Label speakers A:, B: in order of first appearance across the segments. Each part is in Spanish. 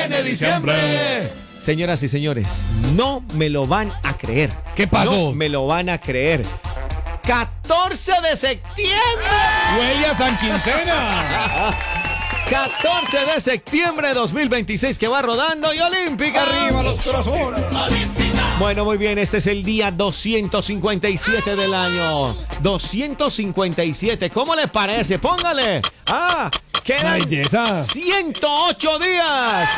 A: viene diciembre.
B: Señoras y señores, no me lo van a creer.
A: ¿Qué pasó?
B: No me lo van a creer. 14 de septiembre.
A: Huele a San Quincena.
B: 14 de septiembre de 2026 que va rodando y Olímpica.
A: Arriba los corazones.
B: Bueno, muy bien, este es el día 257 del año. 257, ¿cómo les parece? Póngale. Quedan
A: belleza.
B: 108 días.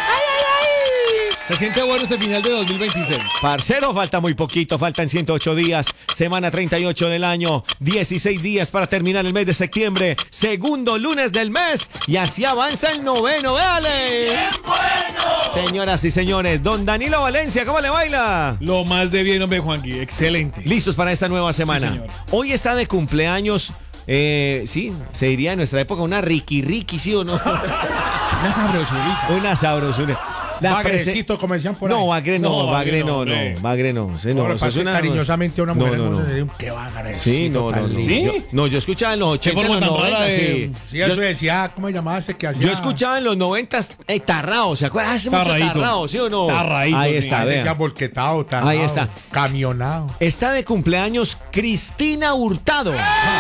A: Se siente bueno este final de 2026.
B: Parcero, falta muy poquito, faltan 108 días. Semana 38 del año, 16 días para terminar el mes de septiembre. Segundo lunes del mes y así avanza el noveno, véale. ¡Bien bueno! Señoras y señores, don Danilo Valencia, ¿cómo le baila?
A: Lo más de bien, hombre, Juangui. Excelente.
B: Listos para esta nueva semana.
A: Sí, señor.
B: Hoy está de cumpleaños, sí, se diría en nuestra época una Ricky, ¿sí o no?
A: Una sabrosura.
B: Una sabrosura.
C: Bagrecito, como decían por ahí.
B: No, Bagre no.
A: hombre.
B: Bagre no. Sí, no,
C: No,
B: eso es una...
C: cariñosamente a una mujer
B: No.
C: hermosa sería un qué bagre.
B: Sí, no.
A: ¿Sí?
B: Yo escuchaba en los 80,
A: forma
B: en los
A: tan rara
B: 90,
A: de-
B: sí.
C: Sí, eso decía, ¿cómo se llamaba ese que hacía?
B: Yo escuchaba en los 90 Tarrao, ¿se acuerdan? Hace mucho
A: Tarraíto.
B: Tarrao, ¿sí o no?
A: Tarraíto,
B: Ahí
A: sí.
B: está,
C: Decía
B: vea.
C: volquetado, tarrao,
B: Ahí está.
C: camionado.
B: Está de cumpleaños Cristina Hurtado.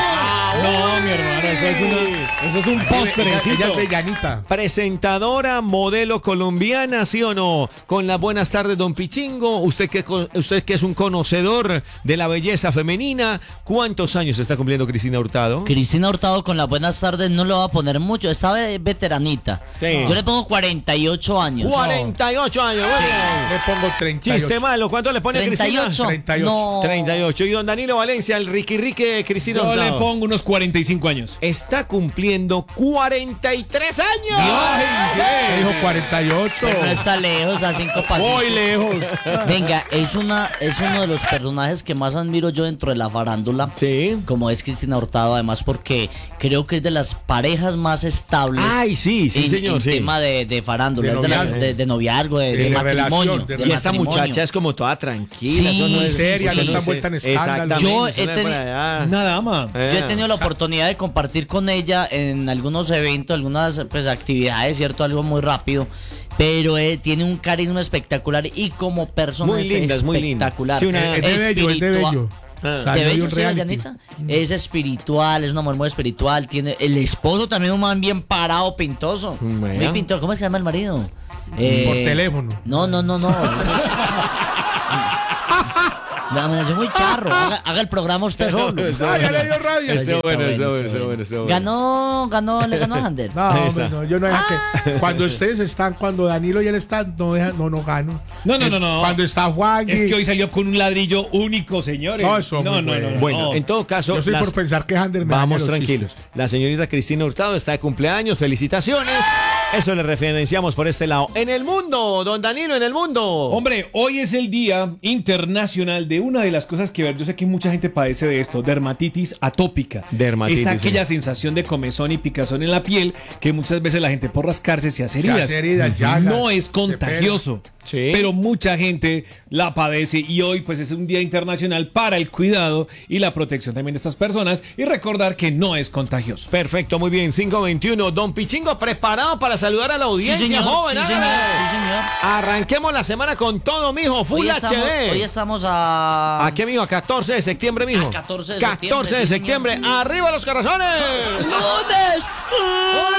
A: No, mi hermano, eso es un postrecito.
C: Ella es bellanita.
B: Presentadora, modelo colombiana, ¿sí o no? Con las buenas tardes, don Pichingo. Usted que es un conocedor de la belleza femenina. ¿Cuántos años está cumpliendo Cristina Hurtado?
D: Cristina Hurtado con las buenas tardes no le va a poner mucho, está veteranita.
B: Sí.
D: Yo le pongo 48 años.
B: 48 años, muy bien.
C: Le pongo 38.
B: Chiste malo, ¿cuánto le pone a Cristina?
D: 38.
C: 38.
D: No.
B: 38. Y don Danilo Valencia, el Ricky de Cristina
A: Yo
B: Hurtado.
A: le pongo unos 45 años.
B: Está cumpliendo 43 años.
A: Ay,
C: Me dijo 48.
D: Pero no está lejos, a 5 pasitos.
A: Muy lejos.
D: Venga, es uno de los personajes que más admiro yo dentro de la farándula.
B: Sí.
D: Como es Cristina Hurtado, además porque creo que es de las parejas más estables.
B: Ay, sí,
D: en
B: sí.
D: tema de farándula,
C: De
D: es de,
C: noviazgo.
D: de noviazgo, de
C: de
D: matrimonio.
C: relación, de
D: de
B: Y esta
D: matrimonio.
B: muchacha es como toda tranquila.
D: Sí,
B: eso no es
C: seria, no
B: eso
C: está
B: es-
C: vuelta en escándalo.
B: Exactamente,
D: Yo
B: eso
D: he
B: no es por
D: teni-
B: allá.
A: Una dama.
D: Yo he tenido la oportunidad de compartir con ella en algunos eventos, algunas pues, actividades, ¿cierto? Algo muy rápido. Pero tiene un carisma espectacular y como persona
B: Muy
D: es
B: linda, es muy linda.
D: espectacular.
B: Sí, una-
C: Es de bello, es de bello.
B: Ah.
C: Salió
D: ¿De
C: de
D: bello,
C: un
D: sí,
C: reality.
D: Yanita? Es espiritual, es una mujer muy espiritual. Tiene el esposo también, un man bien parado, pintoso.
B: Bueno.
D: Muy pintoso. ¿Cómo es que se llama el marido?
C: Por teléfono.
D: No. Eso es... No, yo soy muy charro. Haga el programa usted solo.
C: Ah, ya le dio rabia.
B: Está bueno,
D: Está
B: está
D: bueno,
B: bueno,
D: está
B: está bueno, está bueno.
D: Le ganó a Ander.
C: No,
B: Ahí
C: hombre,
B: está.
C: no, yo no deja que. Cuando ustedes están, cuando Danilo y él están, no gano.
A: No.
C: Cuando está Juan.
A: Es que hoy salió con un ladrillo único, señores.
C: No, eso
A: no,
C: muy
A: no,
C: bueno.
A: no, no.
B: Bueno, en todo caso,
C: Yo soy por pensar que Hander me
B: vamos
C: daña los
B: tranquilos.
C: chistes.
B: La señorita Cristina Hurtado está de cumpleaños. Felicitaciones. Eso le referenciamos por este lado. En el mundo, don Danilo, en el mundo.
A: Hombre, hoy es el Día Internacional de una de las cosas que yo sé que mucha gente padece de esto, dermatitis atópica.
B: Dermatitis,
A: Es aquella
B: sí.
A: sensación de comezón y picazón en la piel que muchas veces la gente por rascarse se hace
C: Se
A: heridas.
C: hace heridas, llagas,
A: No es
C: se
A: contagioso.
B: Sí.
A: Pero mucha gente la padece y hoy pues es un día internacional para el cuidado y la protección también de estas personas y recordar que no es contagioso.
B: Perfecto, muy bien. 5:21. Don Pichingo, preparado para saludar a la audiencia,
D: Sí, señor,
B: joven.
D: sí,
B: hágale.
D: señor, sí, señor.
B: Arranquemos la semana con todo, mijo. Full HD.
D: Hoy estamos a...
B: ¿A qué, mijo? 14 de septiembre, mijo.
D: A 14 de
B: 14 de
D: septiembre, sí,
B: septiembre.
D: señor.
B: ¡Arriba los corazones!
D: ¡Lunes!